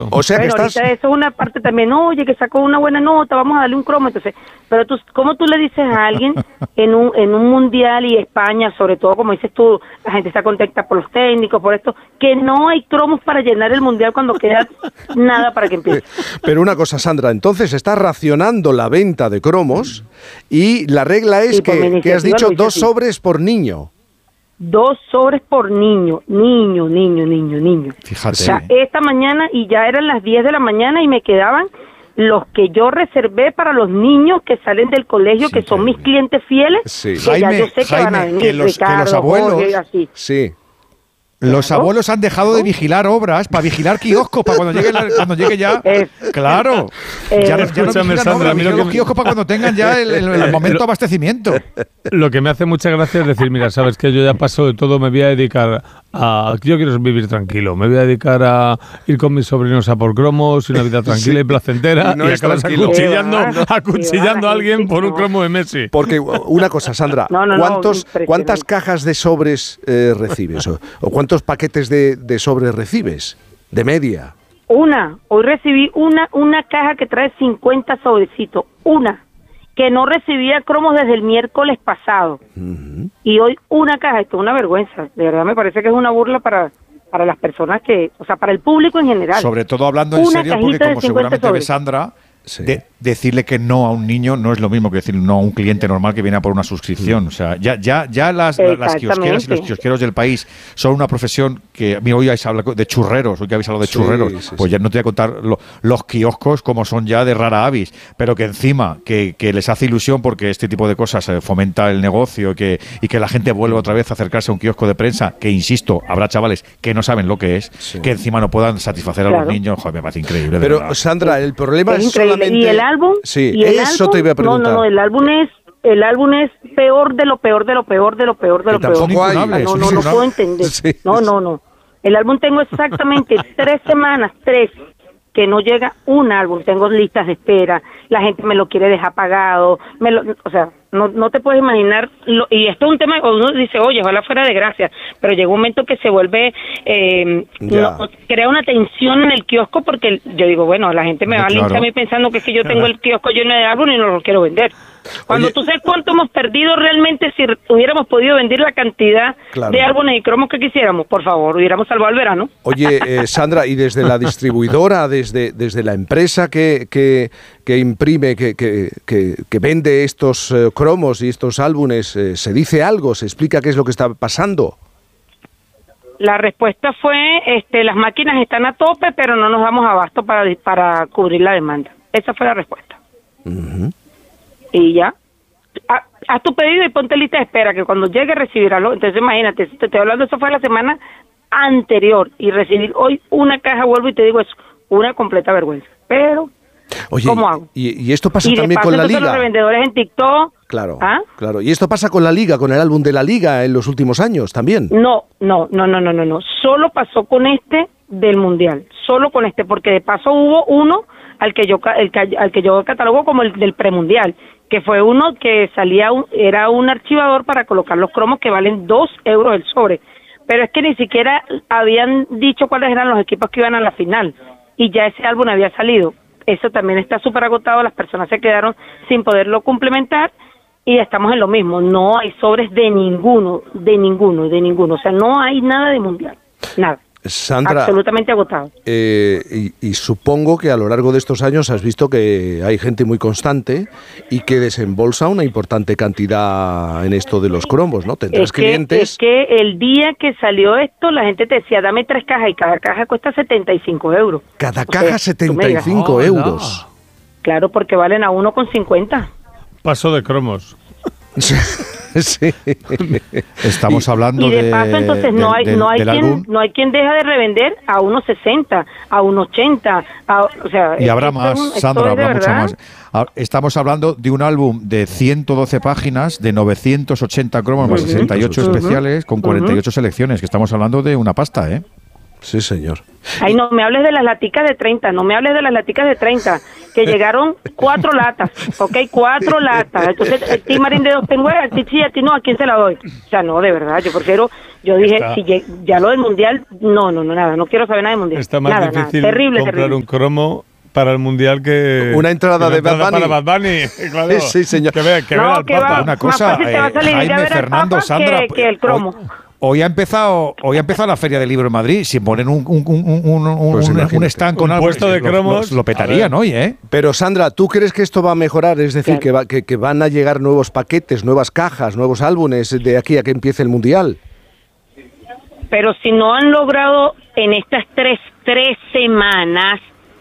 O sea que bueno, estás... ahorita eso es una parte también, oye, que sacó una buena nota, vamos a darle un cromo, entonces, pero tú, ¿cómo tú le dices a alguien en un mundial y España, sobre todo, como dices tú, la gente está contenta por los técnicos, por esto, que no hay cromos para llenar el mundial cuando queda nada para que empiece? Pero una cosa, Sandra, entonces estás racionando la venta de cromos y la regla es Sí, por mi que has iniciativa dicho lo hice 2 así. sobres por niño. 2 sobres por niño. Fíjate. O sea, esta mañana, y ya eran las 10 de la mañana y me quedaban los que yo reservé para los niños que salen del colegio, que son mis clientes fieles, Sí. que ya yo sé que van a venir, que los Ricardo, abuelos- Jorge, así. Sí. Los abuelos han dejado de vigilar obras para vigilar kioscos para cuando llegue ya. Claro. Ya no Escúchame, vigilan Sandra, obras, a mí lo vigilan que los kioscos para cuando tengan ya el momento de abastecimiento. Lo que me hace mucha gracia es decir, mira, sabes que yo ya paso de todo, me voy a dedicar a... Yo quiero vivir tranquilo, me voy a dedicar a ir con mis sobrinos a por cromos, una vida tranquila y placentera, Y no y es acabas tranquilo. acuchillando a alguien por un cromo de Messi. Porque una cosa, Sandra, No, impresionante. ¿cuántas cajas de sobres recibes? ¿O cuántos paquetes de sobres recibes? De media. Hoy recibí una caja que trae 50 sobrecitos, que no recibía cromos desde el miércoles pasado. Y hoy una caja, esto es una vergüenza, de verdad me parece que es una burla para las personas que, o sea, para el público en general. Sobre todo hablando en Una serio, porque cajita de como 50 seguramente ve sobres. Sandra, Sí. decirle que no a un niño no es lo mismo que decir no a un cliente normal que viene a por una suscripción. O sea, ya las kiosqueras y los kiosqueros del país son una profesión que a mí hoy habéis hablado de churreros, hoy que habéis hablado de Sí, churreros, sí, pues sí. ya no te voy a contar los kioscos como son ya de rara avis, pero que encima que les hace ilusión porque este tipo de cosas fomenta el negocio y que la gente vuelva otra vez a acercarse a un kiosco de prensa, que insisto, habrá chavales que no saben lo que es, Sí. que encima no puedan sacisacar a los Claro. niños. Joder, me parece increíble. de Pero, verdad. Sandra, el problema Es es increíble. solamente... ¿Y el álbum? Sí, ¿Y el eso álbum? te iba a preguntar. No, el álbum es peor de lo peor de lo peor de lo peor de lo Que peor. tampoco hay. No Son puedo entender. Sí. No. El álbum tengo exactamente 3 semanas, que no llega un álbum. Tengo listas de espera, la gente me lo quiere dejar pagado, o sea, no te puedes imaginar, y esto es un tema que uno dice, oye, ojalá fuera de gracia, pero llega un momento que se vuelve, crea una tensión en el kiosco, porque yo digo, bueno, la gente me va a linchar a mí pensando que es que yo tengo el kiosco lleno de álbum y no lo quiero vender. Cuando Oye, tú sabes cuánto hemos perdido realmente si hubiéramos podido vender la cantidad Claro. de álbumes y cromos que quisiéramos, por favor, hubiéramos salvado el verano. Oye, Sandra, y desde la distribuidora, desde la empresa que imprime, que vende estos cromos y estos álbumes, ¿se dice algo? ¿Se explica qué es lo que está pasando? La respuesta fue, las máquinas están a tope, pero no nos damos abasto para cubrir la demanda. Esa fue la respuesta. Y ya. Haz tu pedido y ponte lista de espera, que cuando llegue recibirás. Entonces imagínate, te estoy hablando, eso fue la semana anterior, y recibir hoy una caja, vuelvo y te digo, es una completa vergüenza. Pero, Oye, ¿cómo hago? Y esto pasa Y de también paso, con la entonces, los Liga. revendedores en TikTok. Claro, ¿Ah? claro. Y esto pasa con la Liga, con el álbum de la Liga en los últimos años también. No. Solo pasó con este del Mundial. Solo con este, porque de paso hubo uno al que yo catalogo como el del premundial, que fue uno que era un archivador para colocar los cromos que valen 2 euros el sobre. Pero es que ni siquiera habían dicho cuáles eran los equipos que iban a la final. Y ya ese álbum había salido. Eso también está súper agotado, las personas se quedaron sin poderlo complementar. Y estamos en lo mismo, no hay sobres de ninguno. O sea, no hay nada de mundial, nada. Sandra, Absolutamente agotado. y supongo que a lo largo de estos años has visto que hay gente muy constante y que desembolsa una importante cantidad en esto de los cromos, ¿no? Tendrás clientes. Es que el día que salió esto, la gente te decía, dame 3 cajas, y cada caja cuesta 75 euros. Cada O caja sea, tú me digas, 75 euros. Claro, porque valen a 1,50. Paso de cromos. Sí. Estamos hablando Y de paso, entonces, no hay del álbum. quien deja de revender a 1,60, a 1,80. O sea, Y habrá esto más, esto Sandra, es de habrá mucho verdad. más. Estamos hablando de un álbum de 112 páginas, de 980 cromos más 68 especiales, con 48 selecciones, que estamos hablando de una pasta, ¿eh? Sí, señor. Ay, no me hables de las laticas de 30, no me hables de las laticas de 30, que llegaron 4 latas, ¿ok? 4 latas. Entonces, el Team Marín de 2 tengo, al Tichi, a ti no, ¿a quién se la doy? O sea, no, de verdad, yo dije, si ya lo del Mundial, no, nada, no quiero saber nada del Mundial. Está más difícil comprar un cromo para el Mundial que una entrada de Bad Bunny. Para Bad Bunny, claro. Sí, señor. Que vea al Papa. Una cosa, Jaime, Fernando, Sandra, que el cromo. Hoy ha empezado la Feria del Libro en Madrid. Si ponen un stand con algo, puesto de cromos, lo petarían hoy, ¿eh? Pero Sandra, ¿tú crees que esto va a mejorar? Es decir, que van a llegar nuevos paquetes, nuevas cajas, nuevos álbumes de aquí a que empiece el Mundial. Pero si no han logrado en estas tres semanas,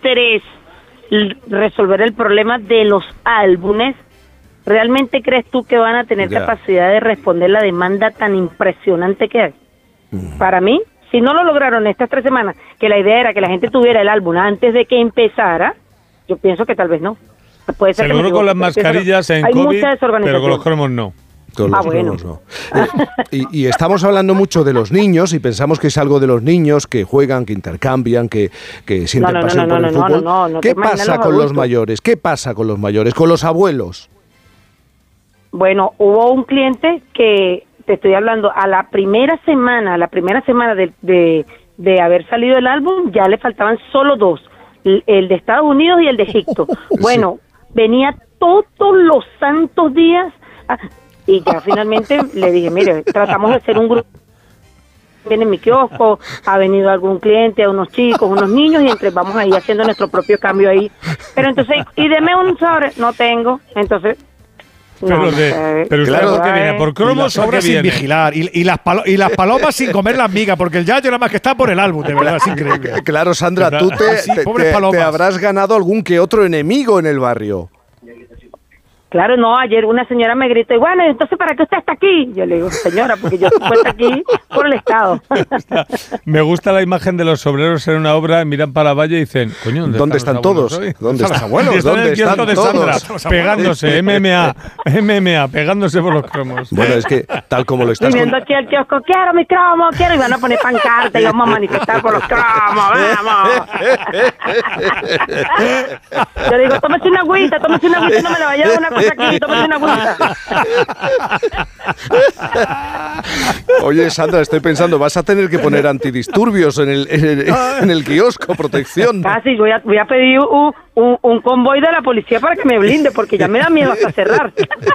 resolver el problema de los álbumes, ¿realmente crees tú que van a tener capacidad de responder la demanda tan impresionante que hay? Para mí, si no lo lograron estas 3 semanas, que la idea era que la gente tuviera el álbum antes de que empezara, yo pienso que tal vez no. Puede ser seguro con las mascarillas en hay COVID, mucha desorganización. pero con los cromos no. Bueno. No. Y estamos hablando mucho de los niños y pensamos que es algo de los niños que juegan, que intercambian, que sienten pasión por el fútbol. No, ¿Qué pasa con los mayores? ¿Qué pasa con los mayores? ¿Con los abuelos? Bueno, hubo un cliente que, te estoy hablando, a la primera semana de haber salido el álbum, ya le faltaban solo 2, el de Estados Unidos y el de Egipto. Bueno, venía todos los santos días, y ya finalmente le dije, mire, tratamos de hacer un grupo. Viene en mi kiosco, ha venido algún cliente, a unos chicos, unos niños, y vamos ahí haciendo nuestro propio cambio ahí. Pero entonces, y deme un sobre, no tengo, entonces... Pero claro, usted, ¿qué viene? ¿Por cromos o qué sin viene? vigilar y las palomas sin comer las migas, porque el yayo nada más que está por el álbum, de verdad, es increíble. Claro, Sandra, tú te habrás ganado algún que otro enemigo en el barrio. Claro, no, ayer una señora me gritó, y bueno, entonces ¿para qué usted está aquí? Yo le digo, señora, porque yo estoy aquí por el Estado. Me gusta la imagen de los obreros en una obra, miran para la valla y dicen, coño, ¿dónde están todos? ¿Dónde están los abuelos? ¿Dónde están todos? Pegándose, MMA, pegándose por los cromos. Bueno, es que tal como lo estás... Y viendo aquí al kiosco, quiero mi cromo, quiero, y van a poner pancarta y vamos a manifestar por los cromos, vamos. Yo le digo, tómese una agüita, no me la vaya a dar una cosa aquí, tómese una agüita. Oye, Sandra, estoy pensando, vas a tener que poner antidisturbios en el kiosco, protección. Casi, voy a pedir un convoy de la policía para que me blinde, porque ya me da miedo hasta cerrar.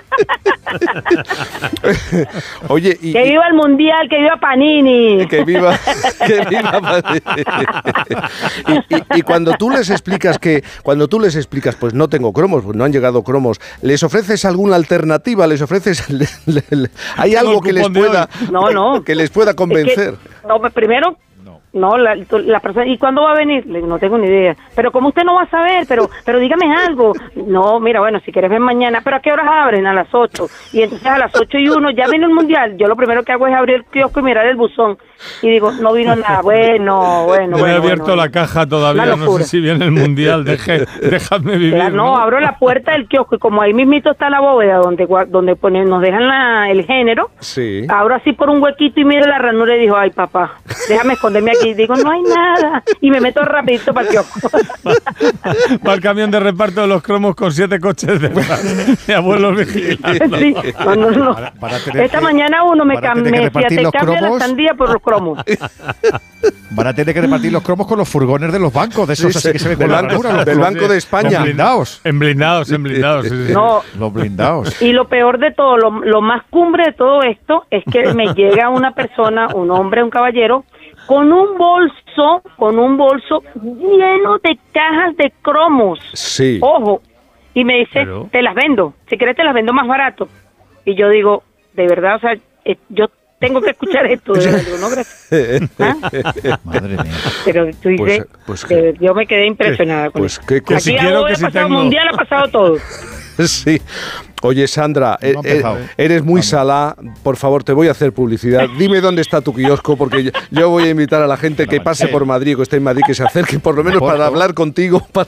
Oye, que viva el Mundial, que viva Panini. Que viva Panini. Y cuando tú les explicas pues no tengo cromos, pues no han llegado cromos, ¿les ofreces alguna alternativa? ¿Les ofreces hay algo que les pueda que les pueda convencer? Primero no, la persona, ¿y cuándo va a venir? Le digo, no tengo ni idea. Pero como usted no va a saber, pero dígame algo. No, mira, bueno, si quieres ven mañana, pero ¿a qué horas abren? A las 8. Y entonces a las 8:01 ya viene el Mundial. Yo lo primero que hago es abrir el kiosco y mirar el buzón. Y digo, no vino nada. Bueno. No he abierto la caja todavía, no sé si viene el Mundial. Déjame vivir. Claro, no, abro la puerta del kiosco y como ahí mismito está la bóveda donde nos dejan el género, sí. Abro así por un huequito y miro la ranura y digo, ay papá, déjame esconderme aquí. Y digo, no hay nada. Y me meto rapidito para el kiosco. Va el camión de reparto de los cromos con 7 coches de abuelos vigilando. Sí, no. Esta mañana uno me cambia la sandía por los cromos. Van a tener que repartir los cromos con los furgones de los bancos, de esos así que se ven con del Banco de España. En blindados. Sí. No, los blindados. Y lo peor de todo, lo más cumbre de todo esto es que me llega una persona, un hombre, un caballero, con un bolso lleno de cajas de cromos. Sí. Ojo. Y me dice, te las vendo. Si quieres te las vendo más barato. Y yo digo, de verdad, o sea, yo tengo que escuchar esto. Digo, no, gracias. Madre mía. Pero tú dices, yo me quedé impresionada con eso. Aquí si quiero que si tengo... Mundial ha pasado todo. Sí. Oye, Sandra, eres muy salá. Por favor, te voy a hacer publicidad. Dime dónde está tu kiosco, porque yo voy a invitar a la gente que pase por Madrid, que esté en Madrid, que se acerque por lo menos para hablar contigo,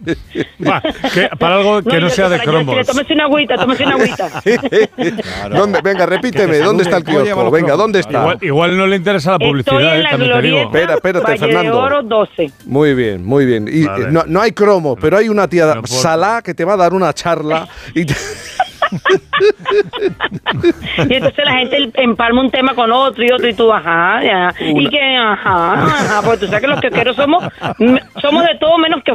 Va, para algo que no sea de cromos. Tómese una agüita. Claro. ¿Dónde? Venga, repíteme, ¿dónde está el kiosco? Venga, ¿dónde está? Igual no le interesa la publicidad. Estoy en la también te digo. Espérate, Valle Fernando. de Oro 12. Muy bien. Y Vale. no hay cromo, pero hay una tía No, Salá que te va a dar una charla y Y entonces la gente empalma un tema con otro y tú, ajá, ya. Y que, ajá, pues tú sabes que los kiosqueros somos de todo menos que